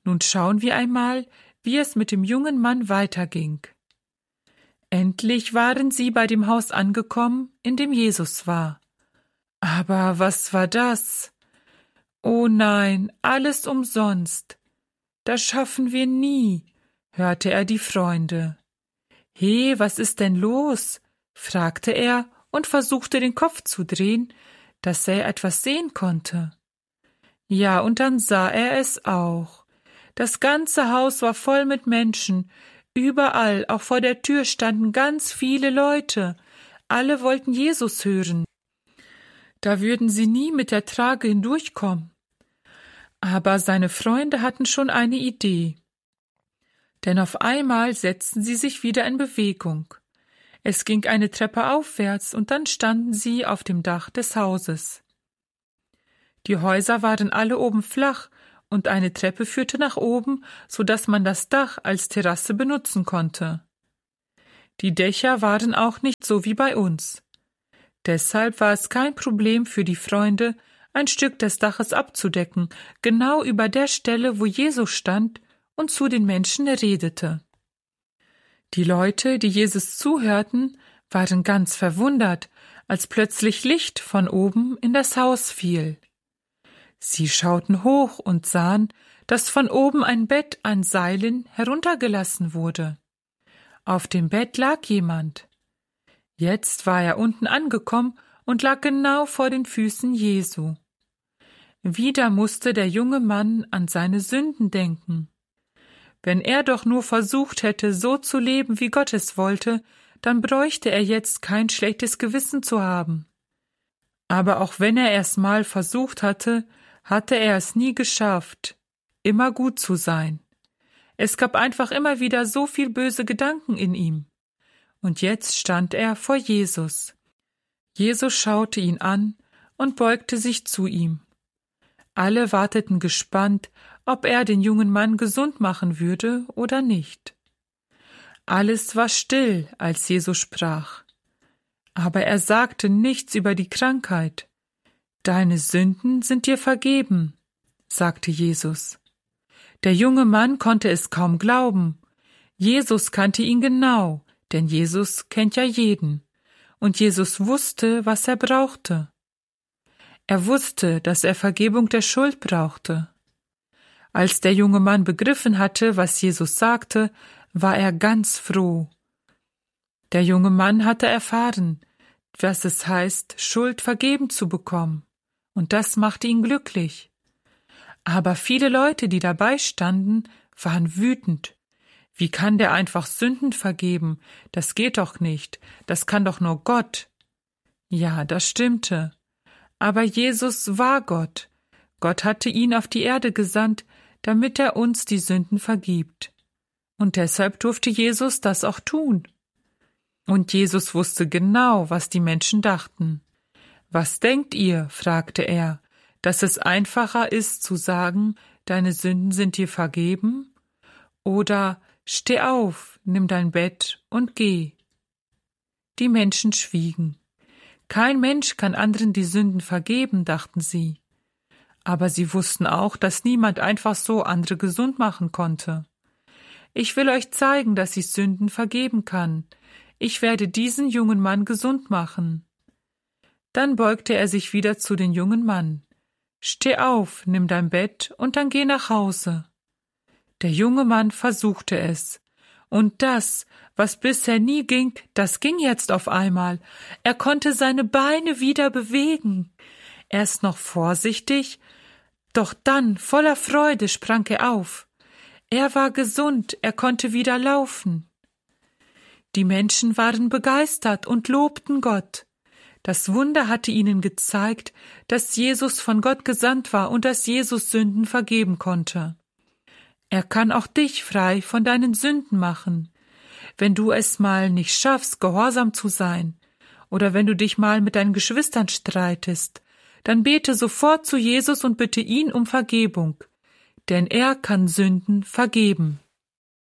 Nun schauen wir einmal, wie es mit dem jungen Mann weiterging. Endlich waren sie bei dem Haus angekommen, in dem Jesus war. Aber was war das? Oh nein, alles umsonst. Das schaffen wir nie, hörte er die Freunde. »He, was ist denn los?« fragte er und versuchte den Kopf zu drehen, dass er etwas sehen konnte. Ja, und dann sah er es auch. Das ganze Haus war voll mit Menschen. Überall, auch vor der Tür, standen ganz viele Leute. Alle wollten Jesus hören. Da würden sie nie mit der Trage hindurchkommen. Aber seine Freunde hatten schon eine Idee. Denn auf einmal setzten sie sich wieder in Bewegung. Es ging eine Treppe aufwärts und dann standen sie auf dem Dach des Hauses. Die Häuser waren alle oben flach und eine Treppe führte nach oben, so dass man das Dach als Terrasse benutzen konnte. Die Dächer waren auch nicht so wie bei uns. Deshalb war es kein Problem für die Freunde, ein Stück des Daches abzudecken, genau über der Stelle, wo Jesus stand und zu den Menschen redete. Die Leute, die Jesus zuhörten, waren ganz verwundert, als plötzlich Licht von oben in das Haus fiel. Sie schauten hoch und sahen, dass von oben ein Bett an Seilen heruntergelassen wurde. Auf dem Bett lag jemand. Jetzt war er unten angekommen und lag genau vor den Füßen Jesu. Wieder musste der junge Mann an seine Sünden denken. Wenn er doch nur versucht hätte, so zu leben, wie Gott es wollte, dann bräuchte er jetzt kein schlechtes Gewissen zu haben. Aber auch wenn er erst mal versucht hatte, hatte er es nie geschafft, immer gut zu sein. Es gab einfach immer wieder so viel böse Gedanken in ihm. Und jetzt stand er vor Jesus. Jesus schaute ihn an und beugte sich zu ihm. Alle warteten gespannt, ob er den jungen Mann gesund machen würde oder nicht. Alles war still, als Jesus sprach. Aber er sagte nichts über die Krankheit. »Deine Sünden sind dir vergeben«, sagte Jesus. Der junge Mann konnte es kaum glauben. Jesus kannte ihn genau, denn Jesus kennt ja jeden. Und Jesus wusste, was er brauchte. Er wusste, dass er Vergebung der Schuld brauchte. Als der junge Mann begriffen hatte, was Jesus sagte, war er ganz froh. Der junge Mann hatte erfahren, was es heißt, Schuld vergeben zu bekommen, und das machte ihn glücklich. Aber viele Leute, die dabei standen, waren wütend. Wie kann der einfach Sünden vergeben? Das geht doch nicht, das kann doch nur Gott. Ja, das stimmte. Aber Jesus war Gott. Gott hatte ihn auf die Erde gesandt, damit er uns die Sünden vergibt. Und deshalb durfte Jesus das auch tun. Und Jesus wusste genau, was die Menschen dachten. »Was denkt ihr?« fragte er, »dass es einfacher ist zu sagen, deine Sünden sind dir vergeben? Oder steh auf, nimm dein Bett und geh?« Die Menschen schwiegen. Kein Mensch kann anderen die Sünden vergeben, dachten sie. Aber sie wussten auch, dass niemand einfach so andere gesund machen konnte. »Ich will euch zeigen, dass ich Sünden vergeben kann. Ich werde diesen jungen Mann gesund machen.« Dann beugte er sich wieder zu den jungen Mann. »Steh auf, nimm dein Bett und dann geh nach Hause.« Der junge Mann versuchte es. Und das, was bisher nie ging, das ging jetzt auf einmal. Er konnte seine Beine wieder bewegen. Erst noch vorsichtig, doch dann, voller Freude, sprang er auf. Er war gesund, er konnte wieder laufen. Die Menschen waren begeistert und lobten Gott. Das Wunder hatte ihnen gezeigt, dass Jesus von Gott gesandt war und dass Jesus Sünden vergeben konnte. Er kann auch dich frei von deinen Sünden machen. Wenn du es mal nicht schaffst, gehorsam zu sein, oder wenn du dich mal mit deinen Geschwistern streitest, dann bete sofort zu Jesus und bitte ihn um Vergebung, denn er kann Sünden vergeben.